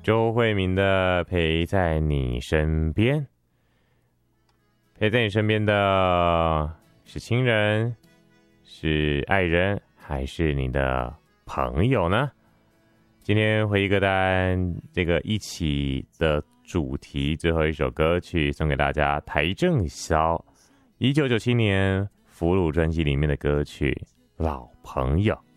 周慧敏的陪在你身边，陪在你身边的是亲人，是爱人，还是你的朋友呢？今天回忆歌单这个一起的主题，最后一首歌曲送给大家，邰正宵1997年俘虏专辑里面的歌曲《老朋友》。